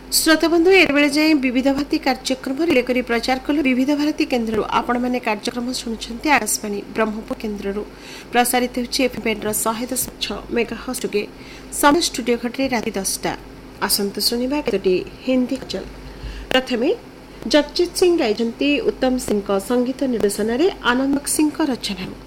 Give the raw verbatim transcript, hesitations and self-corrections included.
श्रोताबंधु एबेले जाए विविध भारती कार्यक्रम रिले प्रचार कले विविध भारती केन्द्र आपण मैंने कार्यक्रम शुणुंट आकाशवाणी ब्रह्मपुर केन्द्र प्रसारित होफेम शहे दशमिक मेगाहर्ट्ज जुगे समय स्टूडियो घटे राति दसटा आसंत शुणा केतोटी हिंदी चल प्रथमे जगजीत सिंह गाइजंती उत्तम सिंह संगीत निर्देशन आनंद सिंह रचना।